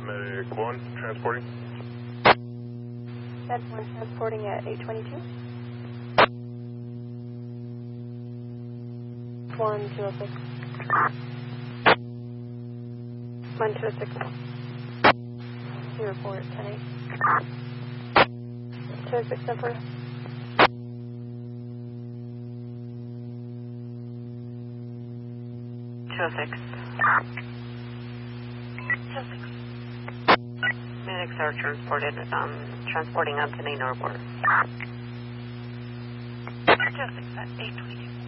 Medic 1, transporting. Med 1 transporting at 822. 1206. 1206. 04 10-8. 206 Temper. 206. 206. Medics are transporting Anthony Norwood. 206 at 822.